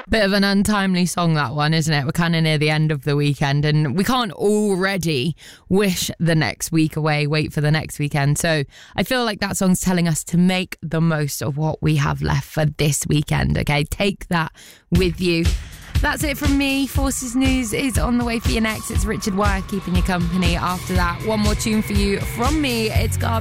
Bit of an untimely song, that one, isn't it? We're kind of near the end of the weekend and we can't already wish the next week away, wait for the next weekend. So I feel like that song's telling us to make the most of what we have left for this weekend, okay? Take that with you. That's it from me. Forces News is on the way for you next. It's Richard Wire keeping you company after that. One more tune for you from me. It's Garbage.